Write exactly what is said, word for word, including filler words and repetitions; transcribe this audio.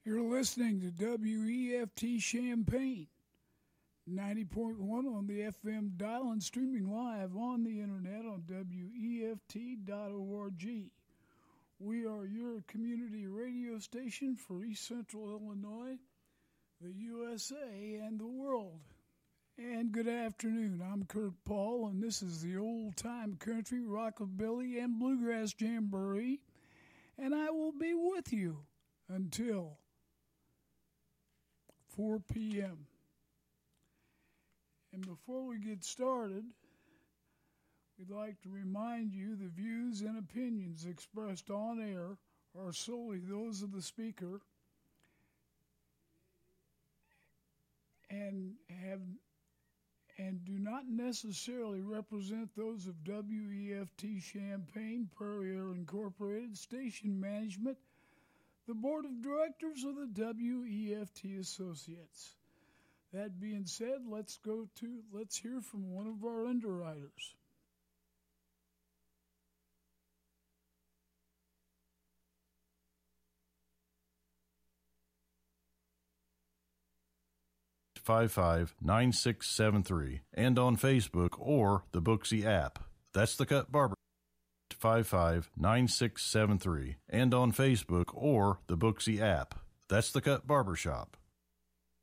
You're listening to W E F T Champaign, ninety point one on the F M dial and streaming live on the internet on W E F T dot org. We are your community radio station for East Central Illinois, the U S A, and the world. And good afternoon. I'm Kurt Paul, and this is the Old Time Country, Rockabilly, and Bluegrass Jamboree, and I will be with you until four p.m. And before we get started, we'd like to remind you the views and opinions expressed on air are solely those of the speaker and have and do not necessarily represent those of W E F T Champaign, Prairie Air Incorporated, Station Management, the Board of Directors of the W E F T Associates. That being said, let's go to, let's hear from one of our underwriters. five five nine six seven three and on Facebook or the Booksy app. That's the Cut Barber. five five nine six seven three and on Facebook or the Booksy app. That's the Cut Barbershop.